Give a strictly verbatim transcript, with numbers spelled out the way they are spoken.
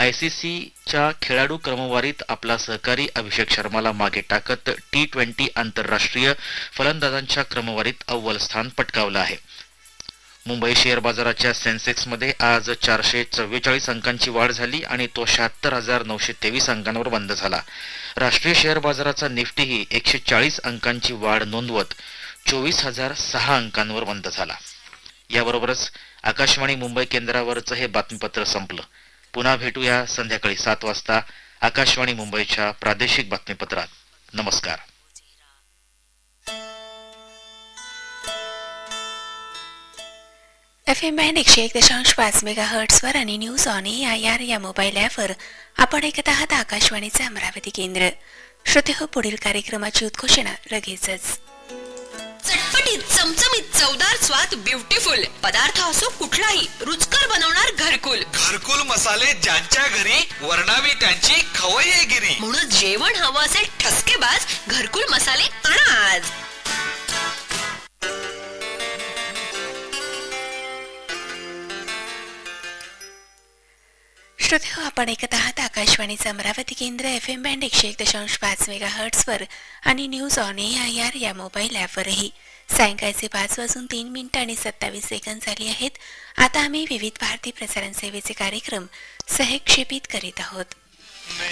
आयसीसीच्या खेळाडू क्रमवारीत आपला सहकारी अभिषेक शर्माला मागे टाकत टी ट्वेंटी आंतरराष्ट्रीय फलंदाजांच्या क्रमवारीत अव्वल स्थान पटकावलं आहे. मुंबई शेअर बाजाराच्या सेन्सेक्समध्ये आज चारशे चव्वेचाळीस अंकांची वाढ झाली आणि तो शहात्तर हजार नऊशे तेवीस अंकांवर बंद झाला. राष्ट्रीय शेअर बाजाराचा निफ्टीही एकशे चाळीस अंकांची वाढ नोंदवत चोवीस हजार सहा अंकांवर बंद झाला. याबरोबरच आकाशवाणी मुंबई केंद्रावरचं हे बातमीपत्र संपलं. पुन्हा भेटूया संध्याकाळी सात वाजता आकाशवाणी मुंबईच्या प्रादेशिक बातमीपत्रात. नमस्कार. एफ एम बँड एकशे एक दशांश पाच मेगा हर्ट्सवर आणि news on A I R या मोबाईल ॲपवर आपण ऐकत आहात आकाशवाणीचे अमरावती केंद्र. श्रोते हो, पुढील कार्यक्रमाची उद्घोषणा लगेचच. चटपटीत चमचमीत चवदार स्वाद ब्युटिफुल पदार्थ असो कुठलाही रुचकर बनवणार घरकुल. घरकुल मसाले ज्यांच्या घरी वर्णावी त्यांची खवय्येगिरी. म्हणून जेवण हवं असेल ठसकेबाज घरकुल मसाले आणा आज. श्रोते हो, आपण ऐकत आहात आकाशवाणीचं अमरावती केंद्र एफ एम बँड एकशे एक दशांश पाच मेगा हर्ट्सवर आणि news on A I R या मोबाईल ॲपवरही. सायंकाळचे पाच वाजून तीन मिनिटं आणि सत्तावीस सेकंद झाली आहेत. आता आम्ही विविध भारती प्रसारण सेवेचे कार्यक्रम सहक्षेपित करीत आहोत.